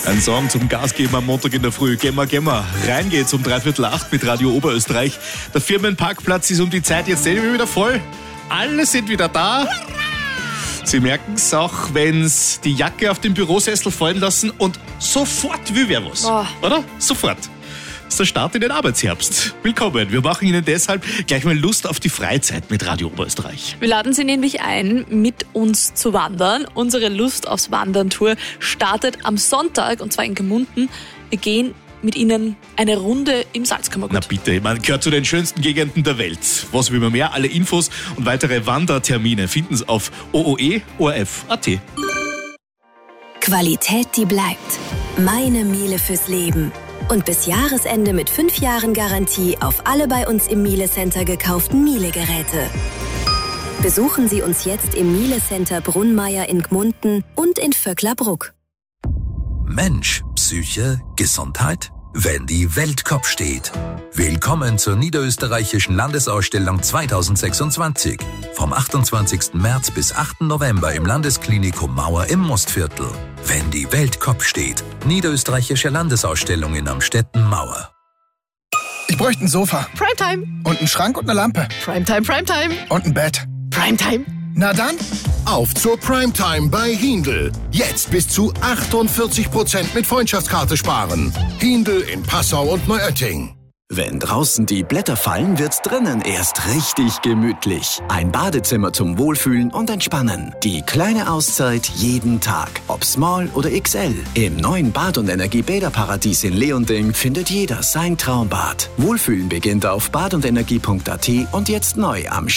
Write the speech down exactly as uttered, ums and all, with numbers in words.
Ein Song zum Gas geben am Montag in der Früh. Gehen wir, gehen wir. Rein geht's um dreiviertel acht mit Radio Oberösterreich. Der Firmenparkplatz ist um die Zeit jetzt wieder voll. Alle sind wieder da. Sie merken es auch, wenn Sie die Jacke auf den Bürosessel fallen lassen und sofort will wer was. Oh. Oder? Sofort. Das ist der Start in den Arbeitsherbst. Willkommen. Wir machen Ihnen deshalb gleich mal Lust auf die Freizeit mit Radio Oberösterreich. Wir laden Sie nämlich ein, mit uns zu wandern. Unsere Lust aufs Wandern-Tour startet am Sonntag, und zwar in Gmunden. Wir gehen mit Ihnen eine Runde im Salzkammergut. Na bitte, man gehört zu den schönsten Gegenden der Welt. Was will man mehr? Alle Infos und weitere Wandertermine finden Sie auf o o e o r f punkt a t. Qualität, die bleibt. Meine Miele fürs Leben. Und bis Jahresende mit fünf Jahren Garantie auf alle bei uns im Miele Center gekauften Miele-Geräte. Besuchen Sie uns jetzt im Miele Center Brunnmeier in Gmunden und in Vöcklerbruck. Mensch, Psyche, Gesundheit? Wenn die Welt Kopf steht. Willkommen zur Niederösterreichischen Landesausstellung zweitausendsechsundzwanzig. Vom achtundzwanzigsten März bis achten November im Landesklinikum Mauer im Mostviertel. Wenn die Welt Kopf steht. Niederösterreichische Landesausstellung in Amstetten Mauer. Ich bräuchte ein Sofa. Primetime. Und einen Schrank und eine Lampe. Primetime, Primetime. Und ein Bett. Primetime. Na dann, auf zur Primetime bei Hindl. Jetzt bis zu achtundvierzig Prozent mit Freundschaftskarte sparen. Hindl in Passau und Neuötting. Wenn draußen die Blätter fallen, wird's drinnen erst richtig gemütlich. Ein Badezimmer zum Wohlfühlen und Entspannen. Die kleine Auszeit jeden Tag. Ob Small oder X L. Im neuen Bad- und Energiebäderparadies in Leonding findet jeder sein Traumbad. Wohlfühlen beginnt auf bad und energie punkt a t und jetzt neu am